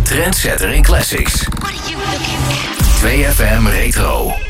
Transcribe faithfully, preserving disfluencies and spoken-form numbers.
trendsetter in classics. What are you looking at? twee F M Retro.